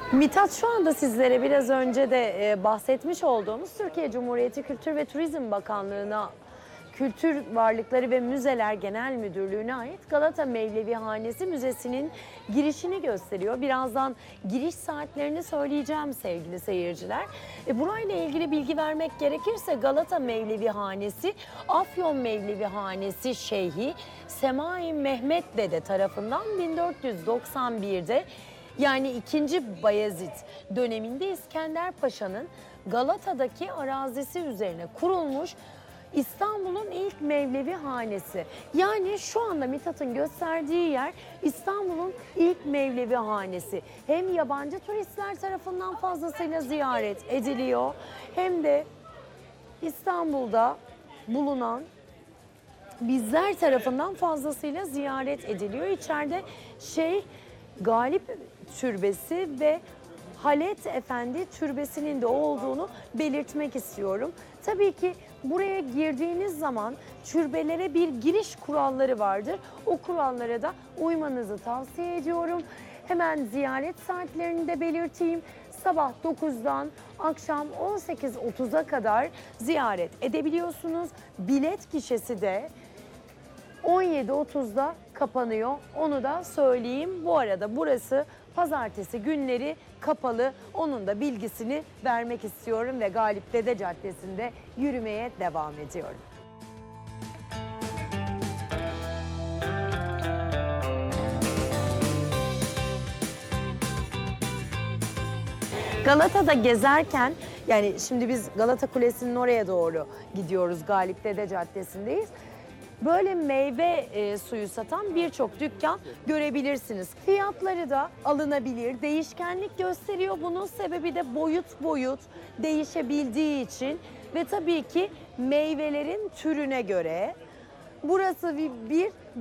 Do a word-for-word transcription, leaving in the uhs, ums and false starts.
Mithat, şu anda sizlere biraz önce de e, bahsetmiş olduğumuz Türkiye Cumhuriyeti Kültür ve Turizm Bakanlığı'na Kültür Varlıkları ve Müzeler Genel Müdürlüğü'ne ait Galata Mevlevihanesi Müzesi'nin girişini gösteriyor. Birazdan giriş saatlerini söyleyeceğim sevgili seyirciler. E, burayla ilgili bilgi vermek gerekirse Galata Mevlevihanesi, Afyon Mevlevihanesi Şeyhi Semai Mehmet Dede tarafından bin dört yüz doksan bir'de yani ikinci Bayezid döneminde İskender Paşa'nın Galata'daki arazisi üzerine kurulmuş İstanbul'un ilk Mevlevi hanesi. Yani şu anda Mithat'ın gösterdiği yer İstanbul'un ilk Mevlevi hanesi. Hem yabancı turistler tarafından fazlasıyla ziyaret ediliyor, hem de İstanbul'da bulunan bizler tarafından fazlasıyla ziyaret ediliyor. İçeride Şeyh Galip Türbesi ve Halet Efendi Türbesi'nin de olduğunu belirtmek istiyorum. Tabii ki buraya girdiğiniz zaman türbelere bir giriş kuralları vardır. O kurallara da uymanızı tavsiye ediyorum. Hemen ziyaret saatlerini de belirteyim. Sabah dokuzdan akşam on sekiz otuz'a kadar ziyaret edebiliyorsunuz. Bilet gişesi de on yedi otuz'da kapanıyor. Onu da söyleyeyim. Bu arada burası pazartesi günleri kapalı. Onun da bilgisini vermek istiyorum ve Galip Dede Caddesi'nde yürümeye devam ediyorum. Galata'da gezerken, yani şimdi biz Galata Kulesi'nin oraya doğru gidiyoruz, Galip Dede Caddesi'ndeyiz. Böyle meyve e, suyu satan birçok dükkan görebilirsiniz. Fiyatları da alınabilir, değişkenlik gösteriyor. Bunun sebebi de boyut boyut değişebildiği için ve tabii ki meyvelerin türüne göre. Burası bir, bir